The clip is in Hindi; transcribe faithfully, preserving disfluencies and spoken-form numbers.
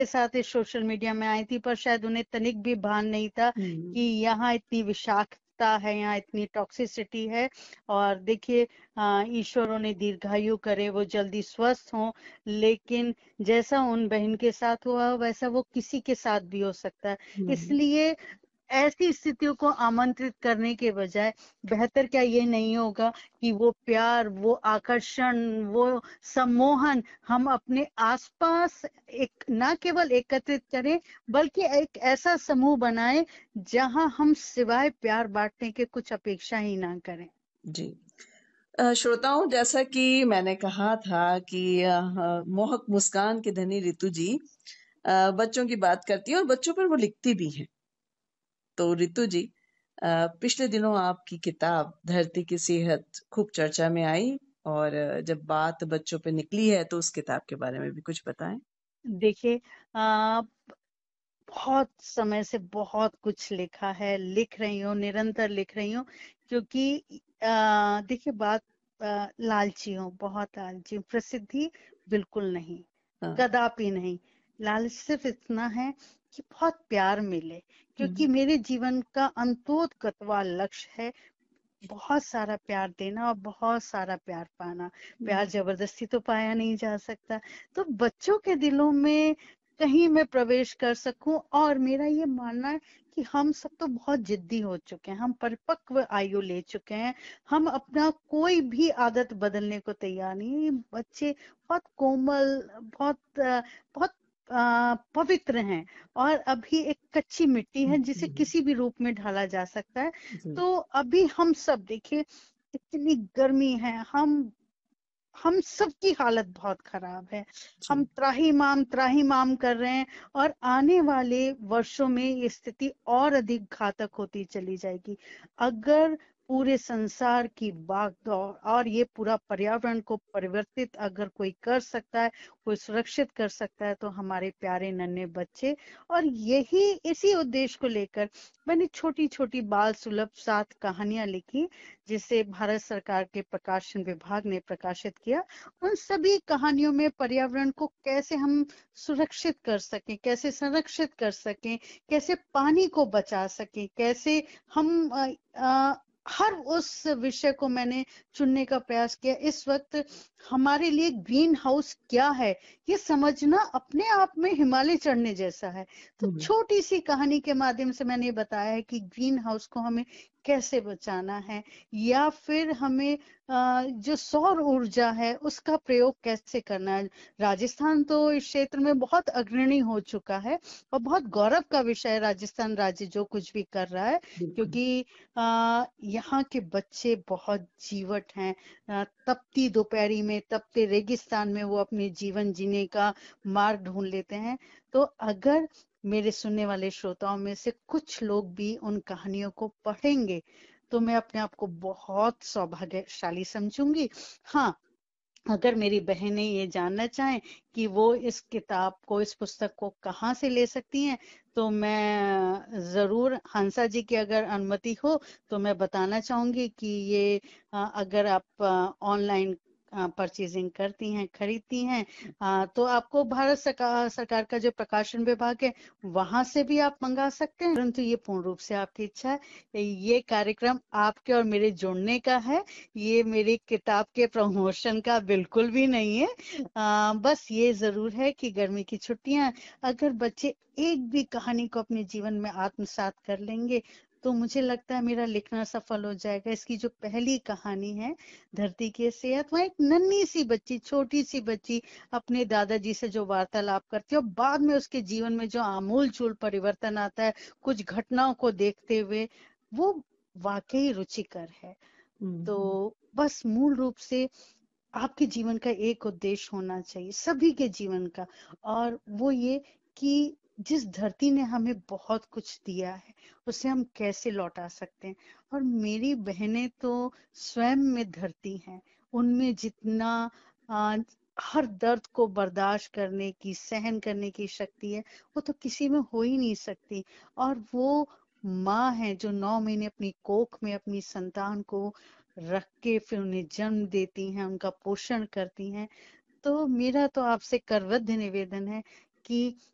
के साथ इस सोशल मीडिया में आई थी, पर शायद उन्हें तनिक भी भान नहीं था हम्म। कि यहाँ इतनी विषाक्तता है, यहाँ इतनी टॉक्सिसिटी है। और देखिए, अ, ईश्वर उन्हें दीर्घायु करे, वो जल्दी स्वस्थ हों। लेकिन जैसा उन बहन के साथ हुआ वैसा वो किसी के साथ भी हो सकता है। हम्म। इसलिए ऐसी स्थितियों को आमंत्रित करने के बजाय बेहतर क्या ये नहीं होगा कि वो प्यार, वो आकर्षण, वो सम्मोहन हम अपने आसपास एक ना केवल एकत्रित करें, बल्कि एक ऐसा समूह बनाएं जहां हम सिवाय प्यार बांटने के कुछ अपेक्षा ही ना करें। जी। अ, श्रोताओं, जैसा कि मैंने कहा था कि अ, मोहक मुस्कान की धनी ऋतु जी अ, बच्चों की बात करती हैं और बच्चों पर वो लिखती भी हैं। तो ऋतु जी, अ, पिछले दिनों आपकी किताब धरती की सेहत खूब चर्चा में आई, और अ, जब बात बच्चों पे निकली है तो उस किताब के बारे में भी कुछ बताएं। देखिए, आ, बहुत समय से बहुत कुछ लिखा है, लिख रही हूँ, निरंतर लिख रही हूँ, क्योंकि आ, देखिए बात, आ, लालची हूँ, बहुत लालची हूँ। प्रसिद्धि बिल्कुल नहीं, हाँ। कदापि नहीं। लालच सिर्फ इतना है कि बहुत प्यार मिले, क्योंकि हम्म। मेरे जीवन का अंतोतगतवा लक्ष्य है बहुत सारा प्यार देना और बहुत सारा प्यार पाना। हम्म। प्यार जबरदस्ती तो पाया नहीं जा सकता। तो बच्चों के दिलों में कहीं मैं प्रवेश कर सकूं, और मेरा ये मानना है कि हम सब तो बहुत जिद्दी हो चुके हैं, हम परिपक्व आयु ले चुके हैं, हम अपना कोई भी आदत बदलने को तैयार नहीं है। ये बच्चे बहुत कोमल, बहुत अ, बहुत अ, पवित्र हैं, और अभी एक कच्ची मिट्टी है जिसे हम्म। किसी भी रूप में ढाला जा सकता है। जी। तो अभी हम सब देखिए, इतनी गर्मी है, हम हम सबकी हालत बहुत खराब है। जी। हम त्राहिमाम त्राहिमाम कर रहे हैं, और आने वाले वर्षों में ये स्थिति और अधिक घातक होती चली जाएगी। अगर पूरे संसार की भागदौड़ और ये पूरा पर्यावरण को परिवर्तित अगर कोई कर सकता है, कोई सुरक्षित कर सकता है, तो हमारे प्यारे नन्हे बच्चे। और यही इसी उद्देश्य को लेकर मैंने छोटी छोटी बाल सुलभ सात कहानियां लिखी, जिसे भारत सरकार के प्रकाशन विभाग ने प्रकाशित किया। उन सभी कहानियों में पर्यावरण को कैसे हम सुरक्षित कर सकें, कैसे संरक्षित कर सकें, कैसे पानी को बचा सकें, कैसे हम अ, अ, हर उस विषय को मैंने चुनने का प्रयास किया। इस वक्त हमारे लिए ग्रीन हाउस क्या है, ये समझना अपने आप में हिमालय चढ़ने जैसा है। तो हम्म। छोटी सी कहानी के माध्यम से मैंने बताया है कि ग्रीन हाउस को हमें कैसे बचाना है, या फिर हमें अ, जो सौर ऊर्जा है उसका प्रयोग कैसे करना है। राजस्थान तो इस क्षेत्र में बहुत अग्रणी हो चुका है, और बहुत गौरव का विषय है राजस्थान राज्य जो कुछ भी कर रहा है, बिल्कुल। क्योंकि आ, यहाँ के बच्चे बहुत जीवट हैं। अ, तपती दोपहरी में, तपते रेगिस्तान में वो अपने जीवन जीने का मार्ग ढूंढ लेते हैं। तो अगर मेरे सुनने वाले श्रोताओं में से कुछ लोग भी उन कहानियों को पढ़ेंगे, तो मैं अपने आप को बहुत सौभाग्यशाली समझूंगी। हाँ, अगर मेरी बहनें ये जानना चाहें कि वो इस किताब को, इस पुस्तक को कहाँ से ले सकती हैं, तो मैं जरूर, हंसा जी की अगर अनुमति हो, तो मैं बताना चाहूंगी कि ये अ, अगर आप ऑनलाइन परचेजिंग करती हैं, खरीदती हैं, अ, तो आपको भारत सरकार सरकार का जो प्रकाशन विभाग है वहां से भी आप मंगा सकते हैं, परंतु ये पूर्ण रूप से आपकी इच्छा है। ये कार्यक्रम आपके और मेरे जुड़ने का है, ये मेरी किताब के प्रमोशन का बिल्कुल भी नहीं है। आ, बस ये जरूर है कि गर्मी की छुट्टियां, अगर बच्चे एक भी कहानी को अपने जीवन में आत्मसात कर लेंगे, तो मुझे लगता है मेरा लिखना सफल हो जाएगा। इसकी जो पहली कहानी है, धरती की सेहत, वहाँ एक नन्ही सी बच्ची, छोटी सी बच्ची अपने दादाजी से जो वार्तालाप करती है, और बाद में उसके जीवन में जो आमूल चूल परिवर्तन आता है कुछ घटनाओं को देखते हुए, वो वाकई रुचिकर है। तो हम्म। बस मूल रूप से आपके जीवन का एक उद्देश्य होना चाहिए, सभी के जीवन का, और वो ये कि जिस धरती ने हमें बहुत कुछ दिया है उसे हम कैसे लौटा सकते हैं। और मेरी बहनें तो स्वयं में धरती हैं, उनमें जितना आ, हर दर्द को बर्दाश्त करने की, सहन करने की शक्ति है, वो तो किसी में हो ही नहीं सकती। और वो माँ है जो नौ महीने अपनी कोख में अपनी संतान को रख के फिर उन्हें जन्म देती हैं, उनका पोषण करती हैं। तो मेरा तो आपसे करवध्य निवेदन है कि